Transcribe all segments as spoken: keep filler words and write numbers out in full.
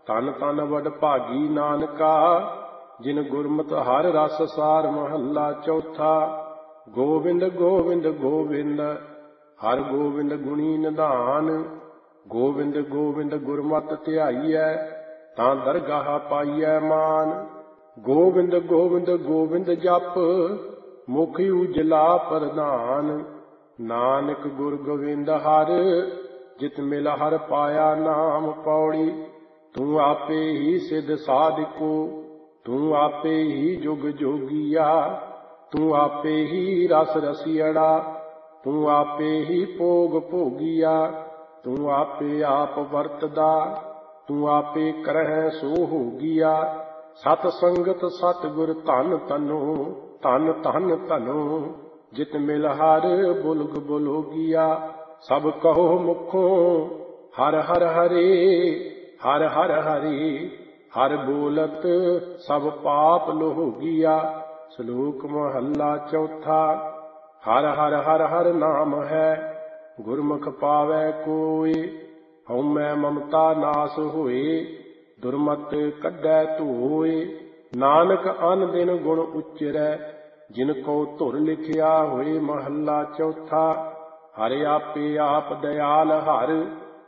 ਧਨ ਧਨ ਵਡ ਭਾਗੀ ਨਾਨਕਾ, ਜਿਨ ਗੁਰਮਤਿ ਹਰਿ ਰਸ ਸਾਰ। ਮਹੱਲਾ ਚੌਥਾ। ਗੋਬਿੰਦ ਗੋਬਿੰਦ ਗੋਬਿੰਦ ਹਰਿ ਗੋਬਿੰਦ ਗੁਣੀ ਨਿਧਾਨ। ਗੋਬਿੰਦ ਗੋਬਿੰਦ ਗੁਰਮਤਿ ਧਿਆਈਐ, ਤਾਂ ਦਰਗਾਹ ਪਾਈਐ ਮਾਨ। ਗੋਬਿੰਦ ਗੋਬਿੰਦ ਗੋਬਿੰਦ ਜਪ, ਮੁਖ ਉਜਲਾ ਪ੍ਰਧਾਨ। ਨਾਨਕ ਗੁਰ ਗੋਬਿੰਦ ਹਰਿ, ਜਿਤ ਮਿਲ ਹਰਿ ਪਾਇਆ ਨਾਮ। ਪੌੜੀ। ਤੂੰ ਆਪੇ ਹੀ ਸਿਧ ਸਾਧਿਕੋ, ਤੂੰ ਆਪੇ ਹੀ ਜੁਗ ਜੋਗੀਆ। ਤੂੰ ਆਪੇ ਹੀ ਰਸ ਰਸੀਅੜਾ, ਤੂੰ ਆਪੇ ਹੀ ਭੋਗ ਭੋਗੀਆ। ਤੂੰ ਆਪੇ ਆਪ ਵਰਤਦਾ, ਤੂੰ ਆਪੇ ਕਰਹਿ ਸੋ ਹੋਗੀਆ। ਸਤ ਸੰਗਤ ਸਤ ਗੁਰ ਧਨ ਤਨੋ, ਧਨ ਧਨ ਧਨੋ। ਜਿਤ ਮਿਲ ਹਰਿ ਬੁਲਗ ਬੁਲੋਗੀਆ। ਸਭ ਕਹੋ ਮੁਖੋਂ ਹਰ ਹਰ ਹਰੇ, ਹਰ ਹਰ ਹਰੇ। ਹਰ ਬੋਲਤ ਸਭ ਪਾਪ ਲੋਗੀਆ। ਸ਼ਲੋਕ ਮਹੱਲਾ ਚੌਥਾ। ਹਰ ਹਰ ਹਰ ਹਰ ਨਾਮ ਹੈ, ਗੁਰਮੁਖ ਪਾਵੈ ਕੋਇ। ਹਉਮੈ ਮਮਤਾ ਨਾਸ ਹੋਏ, ਦੁਰਮਤ ਕੱਢੈ ਧੋਏ। ਨਾਨਕ ਅਨ ਦਿਨ ਗੁਣ ਉਚਰੈ, ਜਿਨ ਕੋ ਧੁਰ ਲਿਖਿਆ ਹੋਏ। ਮਹੱਲਾ ਚੌਥਾ। ਹਰਿ ਆਪੇ ਆਪ ਦਇਆਲ ਹਰਿ,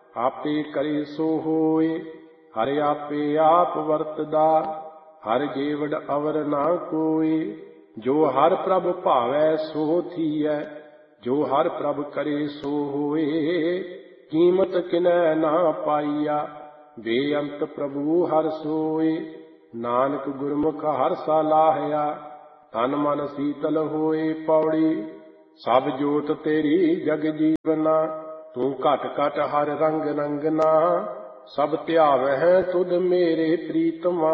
ਆਪੇ ਕਰੇ ਸੋ ਹੋਏ। ਹਰਿ ਆਪੇ ਆਪ ਵਰਤਦਾ, ਹਰਿ ਜੀਵੜ ਅਵਰ ਨਾ ਕੋਇ। ਜੋ ਹਰਿ ਪ੍ਰਭ ਭਾਵੈ ਸੋ ਥੀਐ, ਜੋ ਹਰਿ ਪ੍ਰਭ ਕਰੇ ਸੋ ਹੋਏ। ਕੀਮਤ ਕਿਨੈ ਨਾ ਪਾਈਆ, ਬੇਅੰਤ ਪ੍ਰਭੂ ਹਰਿ ਸੋਇ। ਨਾਨਕ ਗੁਰਮੁਖ ਹਰਿ ਸਲਾਹਿਆ, ਤਨ ਮਨ ਸੀਤਲ ਹੋਏ। ਪੌੜੀ। ਸਭ ਜੋਤ ਤੇਰੀ ਜਗ ਜੀਵਨਾ, ਤੂੰ ਘਟ ਘਟ ਹਰਿ ਰੰਗ ਰੰਗਨਾ। ਸਭ ਧਿਆਵਹਿ ਤੁਧ ਮੇਰੇ ਪ੍ਰੀਤਮਾ,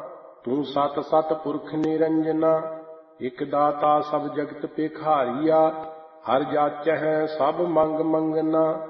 ਤੂੰ ਸਤ ਸਤ ਪੁਰਖ ਨਿਰੰਜਨਾ। ਇਕ ਦਾਤਾ ਸਭ ਜਗਤ ਭਿਖਾਰੀਆ, ਹਰਿ ਜਾਚਹਿ ਸਭ ਮੰਗ ਮੰਗਨਾ।